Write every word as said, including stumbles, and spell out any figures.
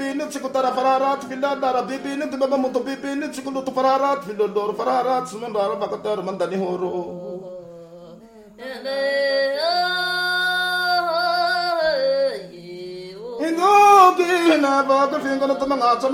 bibini tsikutara fararat filadara bibini tibaba muto bibini tsikulutu fararat filodor fararat sumandara bakatar mandani horo. Ingo gina baga fingo na tamanga